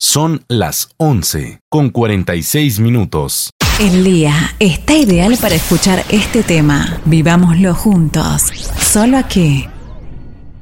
Son las 11:46. El día está ideal para escuchar este tema. Vivámoslo juntos. Solo aquí,